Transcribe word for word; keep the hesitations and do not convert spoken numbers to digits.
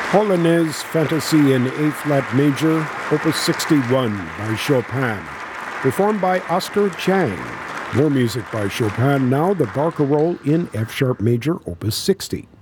Polonaise Fantasy in A-flat major, Opus sixty-one by Chopin, performed by Oscar Chang. More music by Chopin now, the Barcarolle in F-sharp major, Opus sixty.